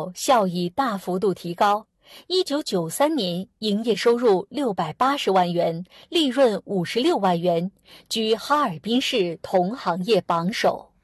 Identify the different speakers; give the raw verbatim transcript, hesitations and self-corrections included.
Speaker 1: 后效益大幅度提高。一九九三年营业收入六百八十万元，利润五十六万元，居哈尔滨市同行业榜首。